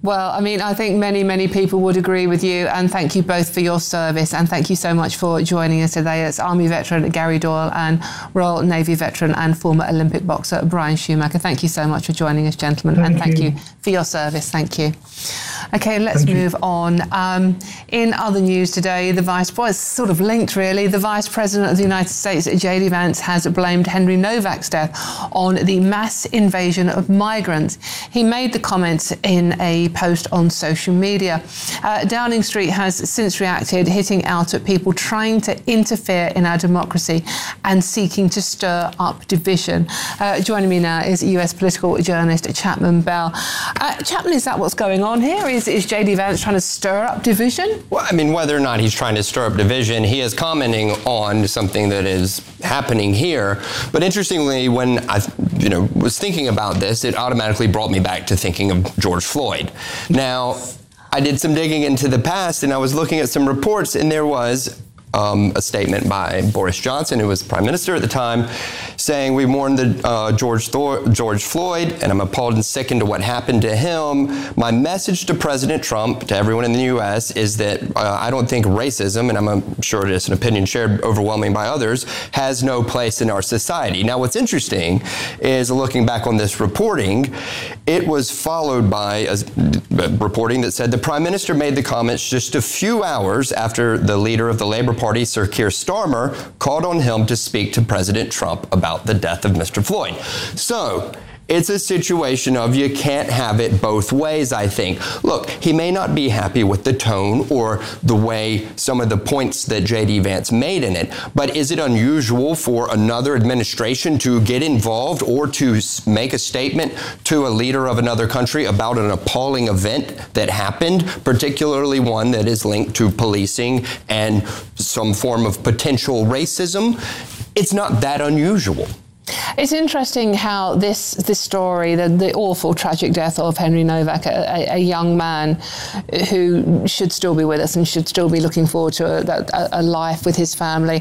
Well, I mean, I think many, many people would agree with you, and thank you both for your service, and thank you so much for joining us today. It's Army veteran Gary Doyle and Royal Navy veteran and former Olympic boxer Brian Schumacher. Thank you so much for joining us, gentlemen, and thank you for your service. Thank you. Okay, let's move on. In other news today, it's sort of linked really. The Vice President of the United States, J.D. Vance, has blamed Henry Novak's death on the mass invasion of migrants. He made the comments in a post on social media. Downing Street has since reacted, hitting out at people trying to interfere in our democracy and seeking to stir up division. Joining me now is US political journalist Chapman Bell. Chapman, is that what's going on here? Is J.D. Vance trying to stir up division? Well, I mean, whether or not he's trying to stir up division, he is commenting on something that is happening here. But interestingly, when I was thinking about this, it automatically brought me back to thinking of George Floyd. Now, I did some digging into the past, and I was looking at some reports, and there was a statement by Boris Johnson, who was Prime Minister at the time, saying, "We mourn George Floyd, and I'm appalled and sickened to what happened to him. My message to President Trump, to everyone in the U.S., is that I don't think racism, and I'm sure it is an opinion shared overwhelming by others, has no place in our society." Now, what's interesting is looking back on this reporting, it was followed by a reporting that said the Prime Minister made the comments just a few hours after the leader of the Labour Party, Sir Keir Starmer, called on him to speak to President Trump about the death of Mr. Floyd. So it's a situation of you can't have it both ways, I think. Look, he may not be happy with the tone or the way some of the points that J.D. Vance made in it, but is it unusual for another administration to get involved or to make a statement to a leader of another country about an appalling event that happened, particularly one that is linked to policing and some form of potential racism? It's not that unusual. It's interesting how this story, the awful, tragic death of Henry Novak, a young man who should still be with us and should still be looking forward to a life with his family,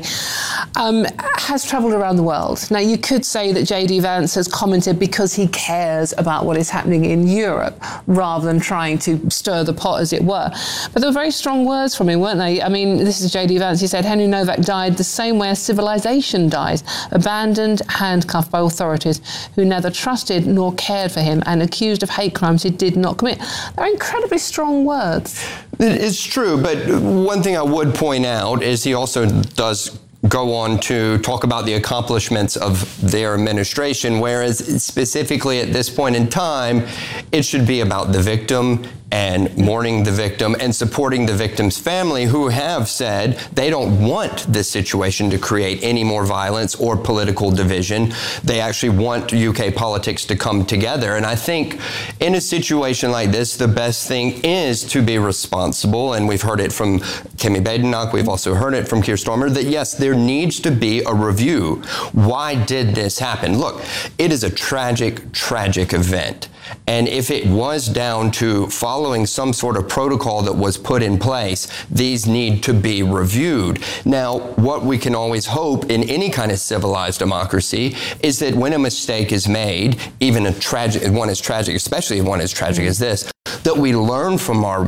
has travelled around the world. Now, you could say that J.D. Vance has commented because he cares about what is happening in Europe rather than trying to stir the pot, as it were. But there were very strong words from him, weren't they? I mean, this is J.D. Vance. He said, Henry Novak died the same way a civilization dies, abandoned, handcuffed by authorities who neither trusted nor cared for him and accused of hate crimes he did not commit. They're incredibly strong words. It's true, but one thing I would point out is he also does go on to talk about the accomplishments of their administration, whereas specifically at this point in time, it should be about the victim and mourning the victim and supporting the victim's family, who have said they don't want this situation to create any more violence or political division. They actually want UK politics to come together. And I think in a situation like this, the best thing is to be responsible. And we've heard it from Kemi Badenoch. We've also heard it from Keir Starmer that, yes, there needs to be a review. Why did this happen? Look, it is a tragic, tragic event. And if it was down to following some sort of protocol that was put in place, these need to be reviewed. Now, what we can always hope in any kind of civilized democracy is that when a mistake is made, even one as tragic, especially one as tragic as this, that we learn from our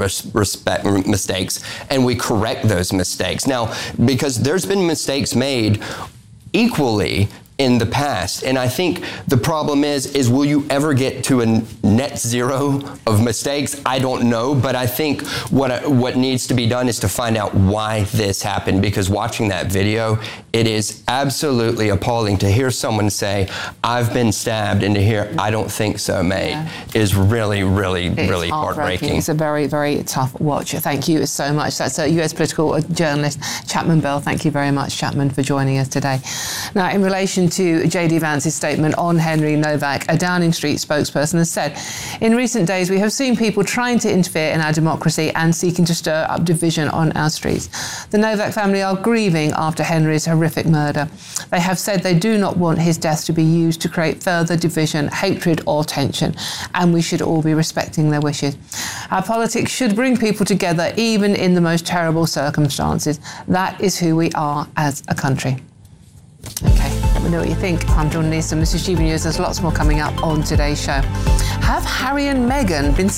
mistakes and we correct those mistakes. Now, because there's been mistakes made equally in the past. And I think the problem is will you ever get to a net zero of mistakes? I don't know, but I think what needs to be done is to find out why this happened, because watching that video, it is absolutely appalling to hear someone say, I've been stabbed, and to hear, I don't think so, mate, is really, really, really heartbreaking. It's a very, very tough watch. Thank you so much. That's a US political journalist, Chapman Bell. Thank you very much, Chapman, for joining us today. Now, in relation to J.D. Vance's statement on Henry Novak, a Downing Street spokesperson has said, in recent days, we have seen people trying to interfere in our democracy and seeking to stir up division on our streets. The Novak family are grieving after Henry's horrific murder. They have said they do not want his death to be used to create further division, hatred or tension, and we should all be respecting their wishes. Our politics should bring people together even in the most terrible circumstances. That is who we are as a country. Okay, let me know what you think. I'm Dawn Neeson. This is GB News. There's lots more coming up on today's show. Have Harry and Meghan been